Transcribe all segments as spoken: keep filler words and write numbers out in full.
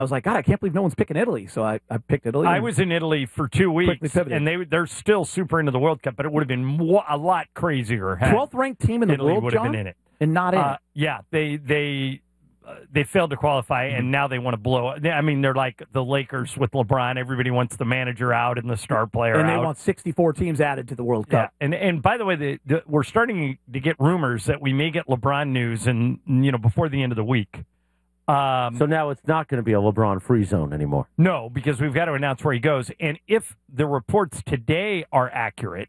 I was like, God, I can't believe no one's picking Italy. So I, I picked Italy. I was in Italy for two weeks, and they, they're still super into the World Cup, but it would have been more, a lot crazier. twelfth ranked team in the Italy world, would have John? been in it. And not in uh, it. Yeah, they they uh, they failed to qualify, mm-hmm. and now they want to blow it. I mean, they're like the Lakers with LeBron. Everybody wants the manager out and the star player and out. And they want sixty-four teams added to the World Cup. Yeah. And and by the way, the, the, we're starting to get rumors that we may get LeBron news and you know before the end of the week. Um, so now it's not going to be a LeBron free zone anymore. No, because we've got to announce where he goes. And if the reports today are accurate,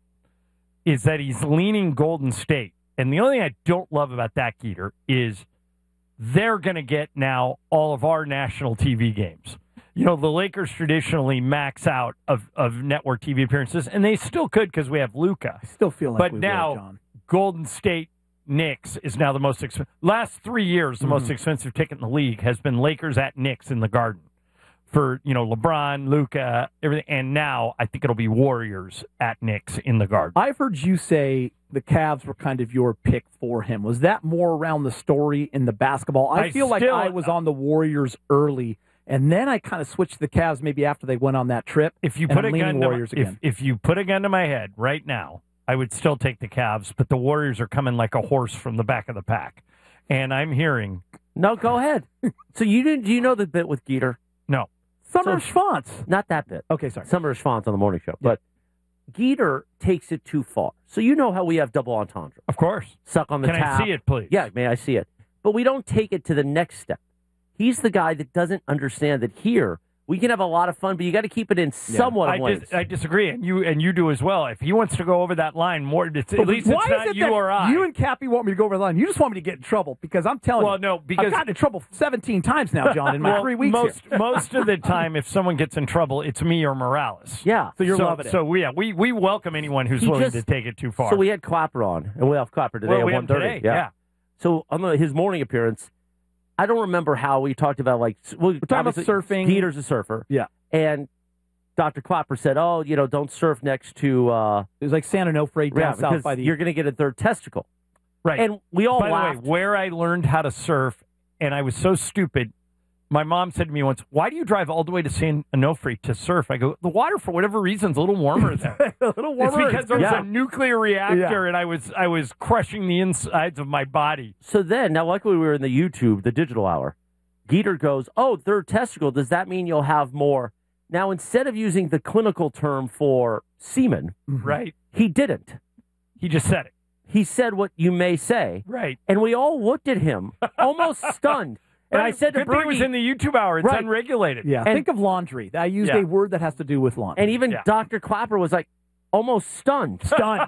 is that he's leaning Golden State. And the only thing I don't love about that, Geeter, is they're going to get now all of our national T V games. You know, the Lakers traditionally max out of, of network T V appearances, and they still could because we have Luka. I still feel like but we now will, John. Golden State Knicks is now the most expensive. Last three years, the mm-hmm. most expensive ticket in the league has been Lakers at Knicks in the Garden for, you know, LeBron, Luka, everything. And now I think it'll be Warriors at Knicks in the Garden. I've heard you say the Cavs were kind of your pick for him. Was that more around the story in the basketball? I, I feel like still, I was on the Warriors early, and then I kind of switched to the Cavs maybe after they went on that trip. If you put I'm a gun to Warriors my, again. If, if you put a gun to my head right now, I would still take the Cavs, but the Warriors are coming like a horse from the back of the pack. And I'm hearing... No, go ahead. So you didn't? Do you know the bit with Geeter? No. Summer so, Schwantz. Not that bit. Okay, sorry. Summer Schwantz on the morning show. Yeah. But Geeter takes it too far. So you know how we have double entendre. Of course. Suck on the Can tap. I see it, please? Yeah, may I see it? But we don't take it to the next step. He's the guy that doesn't understand that here... We can have a lot of fun, but you got to keep it in somewhat yeah. of I, dis- I disagree, and you and you do as well. If he wants to go over that line more, it's, at least it's not it you or I. You and Cappy want me to go over the line. You just want me to get in trouble because I'm telling well, you. Well, no, because I've gotten in trouble seventeen times now, John, in my well, three weeks most, here. Most of the time, if someone gets in trouble, it's me or Morales. Yeah, so you're so, loving it. So yeah, we we welcome anyone who's he willing just, to take it too far. So we had Clapper on, and we have Clapper today well, at we one thirty. Today, yeah. yeah. So on the, his morning appearance, I don't remember how we talked about like well, we're talking about surfing. Peter's a surfer. Yeah, and Doctor Clapper said, "Oh, you know, don't surf next to." Uh, it was like San Onofre down yeah, south by the. You're going to get a third testicle, right? And we all by laughed. the way, where I learned how to surf, and I was so stupid. My mom said to me once, "Why do you drive all the way to San Onofre to surf?" I go, "The water, for whatever reason, is a little warmer there. a little warmer. It's because there was yeah. a nuclear reactor, yeah. and I was I was crushing the insides of my body." So then, now luckily we were in the YouTube, the digital hour. Geeter goes, "Oh, third testicle. Does that mean you'll have more?" Now, instead of using the clinical term for semen, right? He didn't. He just said it. He said what you may say, right? And we all looked at him, almost stunned. And right. I said to Good Bernie, thing it was in the YouTube hour. It's right. unregulated. Yeah. And, think of laundry. I used yeah. a word that has to do with laundry. And even yeah. Doctor Clapper was like almost stunned. Stunned.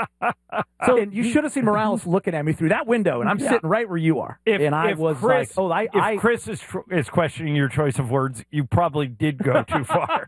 so and you should have seen Morales looking at me through that window, and I'm yeah. sitting right where you are. If, and I if was Chris, like, "Oh, I." If I, Chris is tr- is questioning your choice of words, you probably did go too far.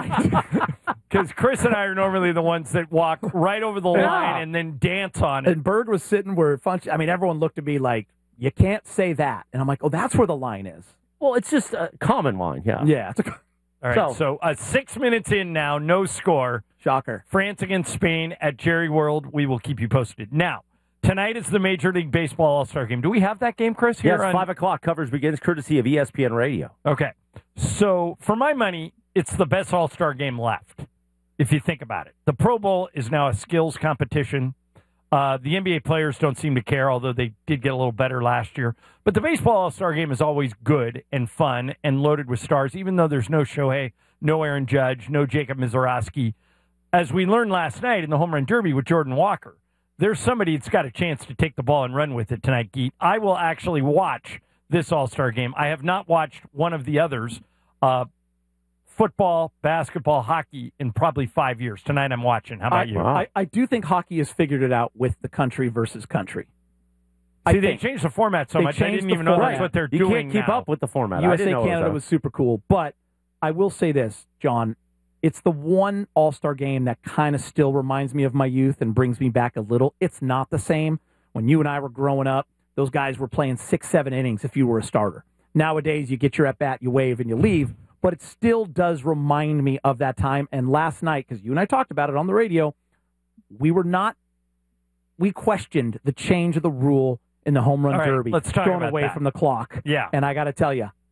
Because Chris and I are normally the ones that walk right over the line yeah. and then dance on it. And Bird was sitting where Funch. I mean, everyone looked at me like, "You can't say that," and I'm like, "Oh, that's where the line is." Well, it's just a common line, yeah. Yeah. It's a, All right, so, so uh, six minutes in now, no score. Shocker. France against Spain at Jerry World. We will keep you posted. Now, tonight is the Major League Baseball All-Star Game. Do we have that game, Chris? Here yes, on... five o'clock. Coverage begins courtesy of E S P N Radio. Okay. So, for my money, it's the best All-Star game left, if you think about it. The Pro Bowl is now a skills competition. Uh, the N B A players don't seem to care, although they did get a little better last year. But the Baseball All-Star Game is always good and fun and loaded with stars, even though there's no Shohei, no Aaron Judge, no Jacob Mizorowski. As we learned last night in the Home Run Derby with Jordan Walker, there's somebody that's got a chance to take the ball and run with it tonight, Geet. I will actually watch this All-Star Game. I have not watched one of the others, uh, football, basketball, hockey, in probably five years. Tonight I'm watching. How about I, you? I, I do think hockey has figured it out with the country versus country. See, I they think. changed the format so They much. I changed didn't the even know that's format. what they're you doing can't keep now. up with the format. U S I A didn't know Canada was, was super cool, but I will say this, John. It's the one All-Star game that kind of still reminds me of my youth and brings me back a little. It's not the same. When you and I were growing up, those guys were playing six, seven innings if you were a starter. Nowadays, you get your at-bat, you wave, and you leave. But it still does remind me of that time. And last night, because you and I talked about it on the radio, we were not, we questioned the change of the rule in the home run All right, derby, let's talk going about away that. from the clock. Yeah. And I got to tell you,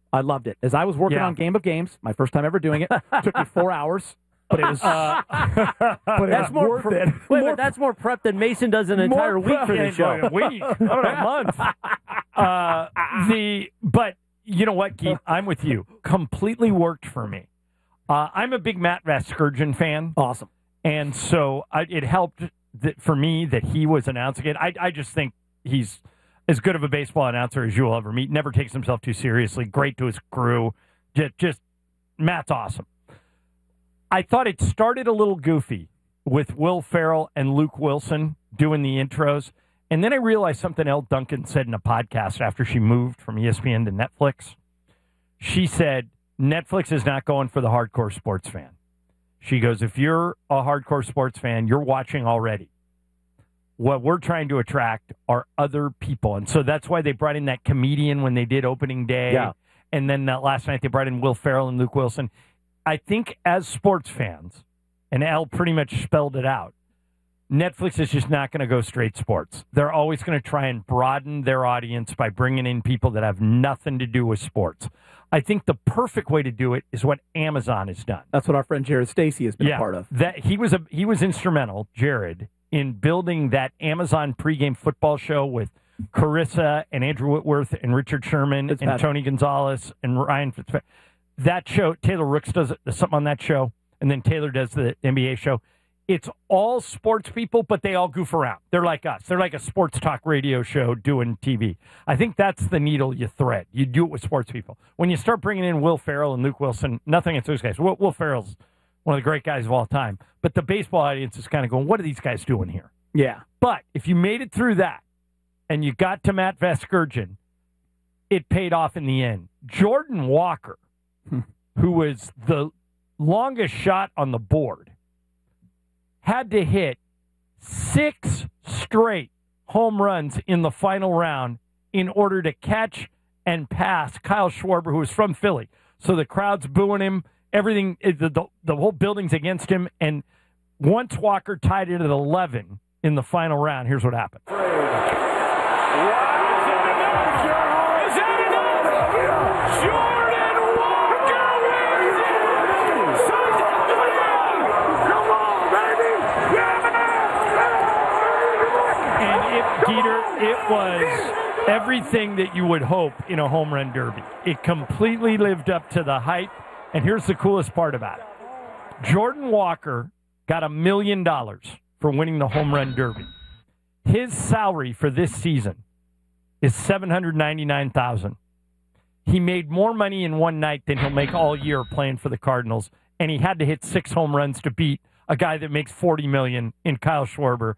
I loved it. As I was working Yeah. on Game of Games, my first time ever doing it, took me four hours, but it was, uh, but it That's was more worth pre- it. Wait, More but that's more prep than Mason does an entire week prep. for Yeah, this show. A week, not a month. Uh, the but you know what, Keith? I'm with you. Completely worked for me. Uh, I'm a big Matt Vasgersian fan, awesome. and so I, it helped that for me that he was announcing it. I, I just think he's as good of a baseball announcer as you'll ever meet. Never takes himself too seriously. Great to his crew. Just, just Matt's awesome. I thought it started a little goofy with Will Ferrell and Luke Wilson doing the intros. And then I realized something Elle Duncan said in a podcast after she moved from E S P N to Netflix. She said, Netflix is not going for the hardcore sports fan. She goes, if you're a hardcore sports fan, you're watching already. What we're trying to attract are other people. And so that's why they brought in that comedian when they did opening day. Yeah. And then that last night they brought in Will Ferrell and Luke Wilson. I think as sports fans, and Al pretty much spelled it out, Netflix is just not going to go straight sports. They're always going to try and broaden their audience by bringing in people that have nothing to do with sports. I think the perfect way to do it is what Amazon has done. That's what our friend Jared Stacy has been yeah, a part of. That he was a he was instrumental, Jared, in building that Amazon pregame football show with Carissa and Andrew Whitworth and Richard Sherman and Tony Gonzalez and Ryan Fitzpatrick. That show, Taylor Rooks does something on that show, and then Taylor does the N B A show. It's all sports people, but they all goof around. They're like us. They're like a sports talk radio show doing T V. I think that's the needle you thread. You do it with sports people. When you start bringing in Will Ferrell and Luke Wilson, nothing against those guys. Will, Will Ferrell's one of the great guys of all time. But the baseball audience is kind of going, what are these guys doing here? Yeah. But if you made it through that and you got to Matt Vasgersian, it paid off in the end. Jordan Walker, Hmm. who was the longest shot on the board, had to hit six straight home runs in the final round in order to catch and pass Kyle Schwarber, who was from Philly. So the crowd's booing him. Everything, the, the, the whole building's against him. And once Walker tied it at eleven in the final round, here's what happened. Geeter, it was everything that you would hope in a home run derby. It completely lived up to the hype. And here's the coolest part about it. Jordan Walker got a million dollars for winning the home run derby. His salary for this season is seven hundred ninety-nine thousand dollars. He made more money in one night than he'll make all year playing for the Cardinals. And he had to hit six home runs to beat a guy that makes forty million dollars in Kyle Schwarber.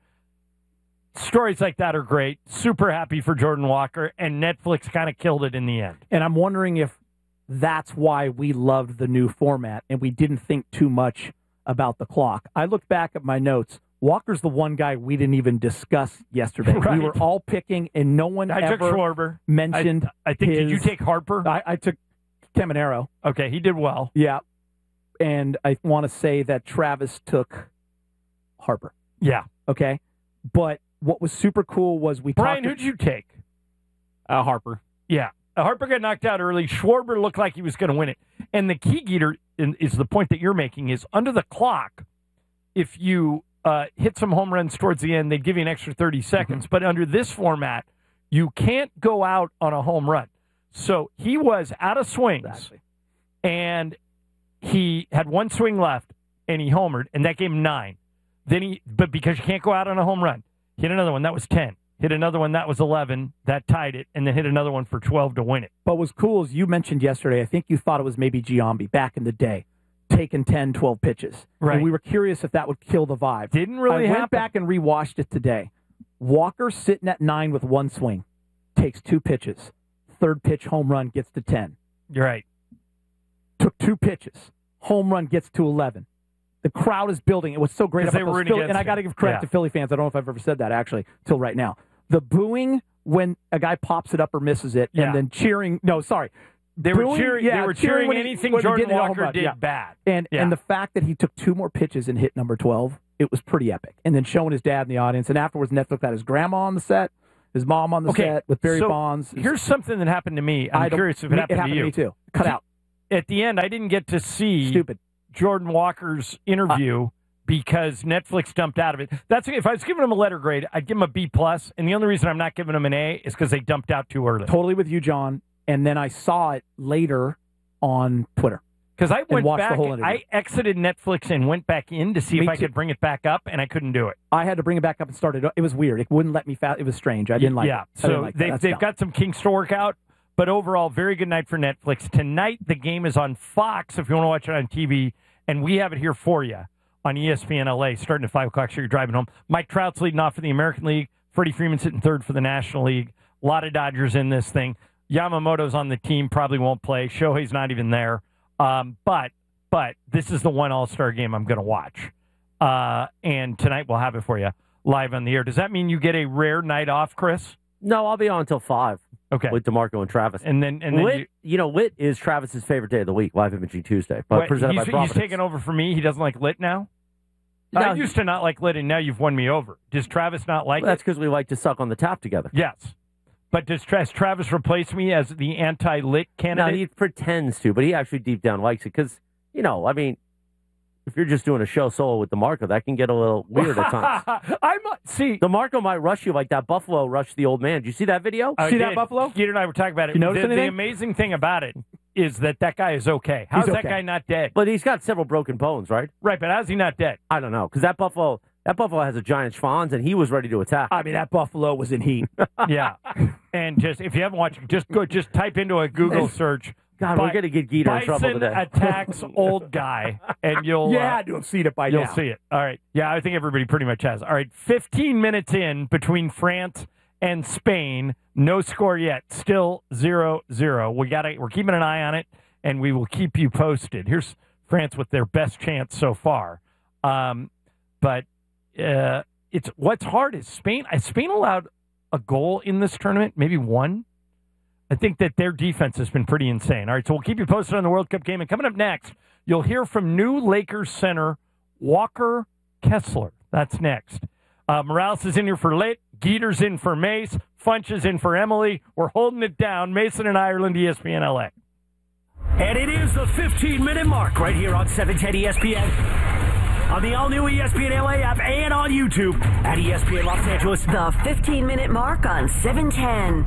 Stories like that are great. Super happy for Jordan Walker, and Netflix kind of killed it in the end. And I'm wondering if that's why we loved the new format and we didn't think too much about the clock. I looked back at my notes. Walker's the one guy we didn't even discuss yesterday. Right. We were all picking, and no one I ever took Schwarber. mentioned I, I think, his, did you take Harper? I, I took Caminero. Okay, he did well. Yeah. And I want to say that Travis took Harper. Yeah. Okay. But what was super cool was we Brian, talked. who'd you take? Uh, Harper. Yeah. Uh, Harper got knocked out early. Schwarber looked like he was going to win it. And the key, Geeter, in, is the point that you're making, is under the clock, if you uh, hit some home runs towards the end, they'd give you an extra thirty seconds. Mm-hmm. But under this format, you can't go out on a home run. So he was out of swings, Exactly. and he had one swing left, and he homered, and that gave him nine. Then he, but because you can't go out on a home run, hit another one, that was ten. Hit another one, that was eleven, that tied it, and then hit another one for twelve to win it. But what was cool is you mentioned yesterday, I think you thought it was maybe Giambi back in the day, taking ten, twelve pitches. Right. And we were curious if that would kill the vibe. Didn't really I happen. went back and rewatched it today. Walker sitting at nine with one swing, takes two pitches. Third pitch, home run, gets to ten. You're right. Took two pitches. Home run gets to eleven. The crowd is building. It was so great about they were those rooting Philly, against and I got to him. give credit Yeah. to Philly fans. I don't know if I've ever said that actually till right now. The booing when a guy pops it up or misses it, Yeah. and then cheering. No, sorry. They were Booing- cheering. yeah, they were cheering cheering when he- anything when he Jordan did the home Walker run, did yeah. bad. And Yeah. and the fact that he took two more pitches and hit number twelve, it was pretty epic. And then showing his dad in the audience, and afterwards Netflix had his grandma on the set, His mom on the Okay, set with Barry so Bonds. Here's something that happened to me. I'm I don't- curious if it me- happened, it happened to you. me too. Cut out. At the end, I didn't get to see Stupid. Jordan Walker's interview because Netflix dumped out of it. That's if I was giving him a letter grade, I'd give him a B plus. And the only reason I'm not giving him an A is because they dumped out too early. Totally with you, John. And then I saw it later on Twitter. Because I went watched back, the whole interview. I exited Netflix and went back in to see Me if I too. could bring it back up, and I couldn't do it. I had to bring it back up and start it. It was weird. It wouldn't let me fast. It was strange. I didn't like yeah. it. I didn't So like that. they, That's they've dumb. got some kinks to work out, but overall, very good night for Netflix. Tonight, the game is on Fox if you want to watch it on T V, and we have it here for you on E S P N L A starting at five o'clock, so you're driving home. Mike Trout's leading off for the American League. Freddie Freeman's sitting third for the National League. A lot of Dodgers in this thing. Yamamoto's on the team, probably won't play. Shohei's not even there. Um, but but this is the one All-Star game I'm going to watch. Uh, and tonight we'll have it for you live on the air. Does that mean you get a rare night off, Chris? No, I'll be on until five. Okay. With DeMarco and Travis. And then, and then Lit, you, you know, Lit is Travis's favorite day of the week, Live Imaging Tuesday, but Wait, presented he's, by Providence. he's taking over for me. He doesn't like Lit now? No, I used to not like Lit, and now you've won me over. Does Travis not like Well, that's it? because we like to suck on the tap together. Yes. But does Tra- has Travis replace me as the anti-Lit No, candidate? he pretends to, but he actually deep down likes it because, you know, I mean, if you're just doing a show solo with DeMarco, that can get a little weird at times. I'm see. DeMarco might rush you like that Buffalo rushed the old man. Did you see that video? I See that did. Buffalo? Peter and I were talking about it. You notice the, the anything? amazing thing about it is that that guy is okay. How's He's that okay. guy not dead? But he's got several broken bones, right? Right, but how's he not dead? I don't know because that Buffalo, that Buffalo has a giant schwanz, and he was ready to attack. I mean, that Buffalo was in heat. Yeah. And just if you haven't watched, just go, just type into a Google search. God, Bi- we're going to get Geeter in trouble Bison today. attacks old guy, and you'll you uh, had to have seen it by you'll now. see it. All right, yeah, I think everybody pretty much has. All right, fifteen minutes in between France and Spain, no score yet, still zero zero. We got we're keeping an eye on it, and we will keep you posted. Here's France with their best chance so far, um, but uh, it's what's hard is Spain. Spain allowed a goal in this tournament, maybe one. I think that their defense has been pretty insane. All right, so we'll keep you posted on the World Cup game. And coming up next, you'll hear from new Lakers center Walker Kessler. That's next. Uh, Morales is in here for Lit. Geeter's in for Mace. Funch is in for Emily. We're holding it down. Mason and Ireland, E S P N L A. And it is the fifteen-minute mark right here on seven ten E S P N. On the all-new E S P N L A app and on YouTube at E S P N Los Angeles. The fifteen-minute mark on seven ten.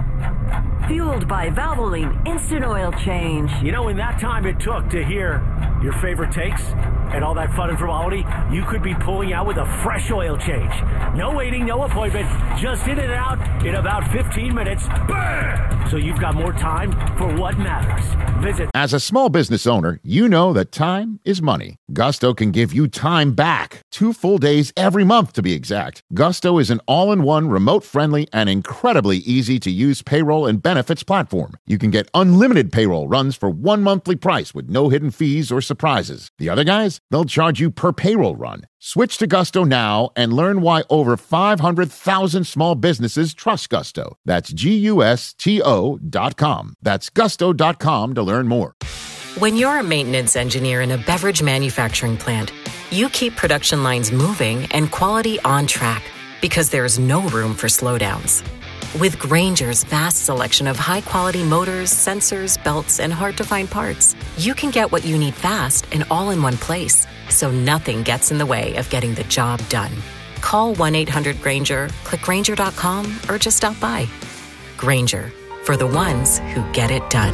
Fueled by Valvoline Instant Oil Change. You know, in that time it took to hear your favorite takes and all that fun and frivolity, you could be pulling out with a fresh oil change. No waiting, no appointment, just in and out in about fifteen minutes. Bam! So you've got more time for what matters. Visit. As a small business owner, you know that time is money. Gusto can give you time back. Two full days every month, to be exact. Gusto is an all-in-one, remote-friendly, and incredibly easy-to-use payroll and benefits platform. You can get unlimited payroll runs for one monthly price with no hidden fees or surprises. The other guys, they'll charge you per payroll run. Switch to Gusto now and learn why over five hundred thousand small businesses trust Gusto. That's G U S T O dot com. That's gusto dot com to learn more. When you're a maintenance engineer in a beverage manufacturing plant, you keep production lines moving and quality on track because there's no room for slowdowns. With Grainger's vast selection of high-quality motors, sensors, belts, and hard-to-find parts, you can get what you need fast and all in one place, so nothing gets in the way of getting the job done. Call one eight hundred Grainger, click Grainger dot com, or just stop by. Grainger, for the ones who get it done.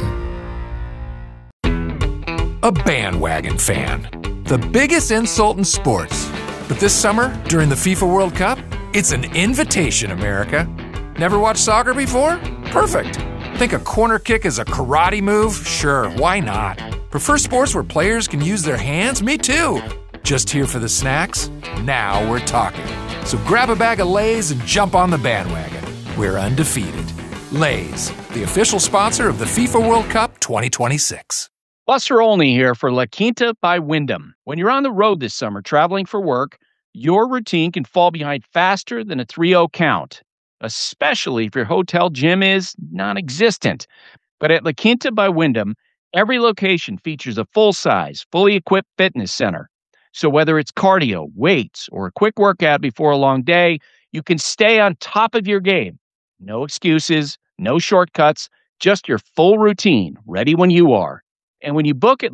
A bandwagon fan. The biggest insult in sports. But this summer, during the FIFA World Cup, it's an invitation, America. Never watched soccer before? Perfect. Think a corner kick is a karate move? Sure, why not? Prefer sports where players can use their hands? Me too. Just here for the snacks? Now we're talking. So grab a bag of Lay's and jump on the bandwagon. We're undefeated. Lay's, the official sponsor of the FIFA World Cup twenty twenty-six. Buster Olney here for La Quinta by Wyndham. When you're on the road this summer traveling for work, your routine can fall behind faster than a three oh count, especially if your hotel gym is non-existent. But at La Quinta by Wyndham, every location features a full-size, fully equipped fitness center. So whether it's cardio, weights, or a quick workout before a long day, you can stay on top of your game No excuses, no shortcuts, just your full routine, ready when you are. And when you book at